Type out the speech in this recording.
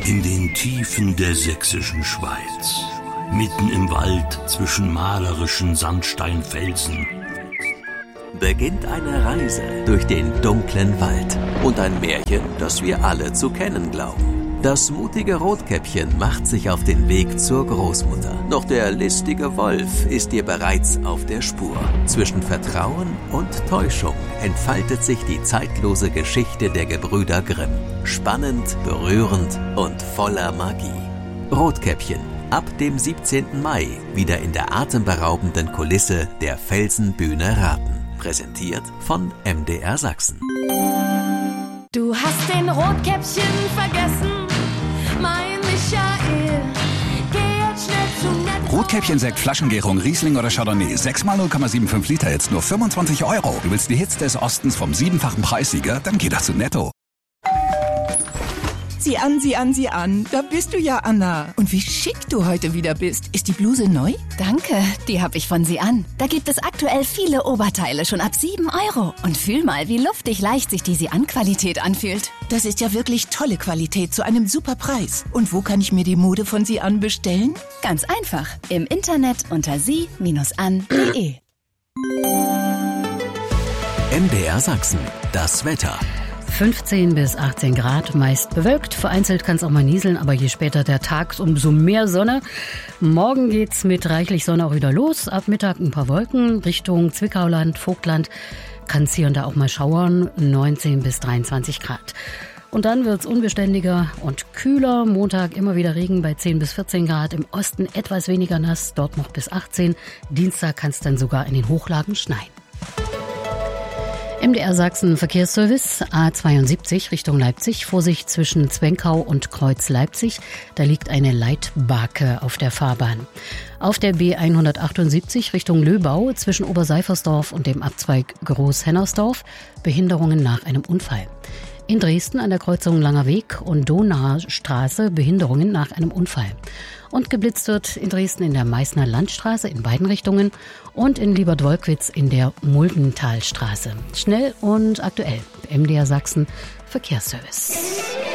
In den Tiefen der sächsischen Schweiz, mitten im Wald zwischen malerischen Sandsteinfelsen, beginnt eine Reise durch den dunklen Wald und ein Märchen, das wir alle zu kennen glauben. Das mutige Rotkäppchen macht sich auf den Weg zur Großmutter. Doch der listige Wolf ist ihr bereits auf der Spur. Zwischen Vertrauen und Täuschung entfaltet sich die zeitlose Geschichte der Gebrüder Grimm. Spannend, berührend und voller Magie. Rotkäppchen, ab dem 17. Mai, wieder in der atemberaubenden Kulisse der Felsenbühne Rathen. Präsentiert von MDR Sachsen. Du hast den Rotkäppchen vergessen, mein Michael. Geh jetzt schnell zu Netto. Rotkäppchen-Sekt, Flaschengärung, Riesling oder Chardonnay. 6x 0,75 Liter, jetzt nur 25 €. Du willst die Hits des Ostens vom 7-fachen Preissieger? Dann geh doch zu Netto. Sieh an, sieh an, sieh an. Da bist du ja, Anna. Und wie schick du heute wieder bist. Ist die Bluse neu? Danke, die habe ich von Sie an. Da gibt es aktuell viele Oberteile schon ab 7 €. Und fühl mal, wie luftig leicht sich die Sie-an-Qualität anfühlt. Das ist ja wirklich tolle Qualität zu einem super Preis. Und wo kann ich mir die Mode von Sie an bestellen? Ganz einfach. Im Internet unter sie-an.de. MDR Sachsen, das Wetter. 15 bis 18 Grad, meist bewölkt. Vereinzelt kann es auch mal nieseln, aber je später der Tag, umso mehr Sonne. Morgen geht's mit reichlich Sonne auch wieder los. Ab Mittag ein paar Wolken Richtung Zwickauland, Vogtland. Kann es hier und da auch mal schauern. 19 bis 23 Grad. Und dann wird's unbeständiger und kühler. Montag immer wieder Regen bei 10 bis 14 Grad. Im Osten etwas weniger nass, dort noch bis 18. Dienstag kann es dann sogar in den Hochlagen schneien. MDR Sachsen Verkehrsservice A72 Richtung Leipzig. Vorsicht zwischen Zwenkau und Kreuz Leipzig. Da liegt eine Leitbarke auf der Fahrbahn. Auf der B178 Richtung Löbau zwischen Oberseifersdorf und dem Abzweig Großhennersdorf. Behinderungen nach einem Unfall. In Dresden an der Kreuzung Langer Weg und Donauer Straße Behinderungen nach einem Unfall. Und geblitzt wird in Dresden in der Meißner Landstraße in beiden Richtungen und in Liebert-Wolkwitz in der Muldentalstraße. Schnell und aktuell. MDR Sachsen Verkehrsservice.